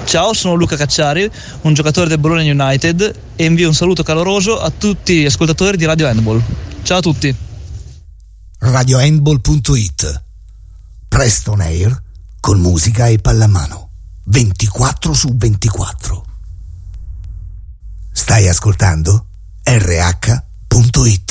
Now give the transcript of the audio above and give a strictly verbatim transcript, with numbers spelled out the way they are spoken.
Ciao, sono Luca Cacciari, un giocatore del Bologna United, e invio un saluto caloroso a tutti gli ascoltatori di Radio Handball. Ciao a tutti. radio handball punto it. Presto on air con musica e pallamano ventiquattro su ventiquattro. Stai ascoltando R H punto it.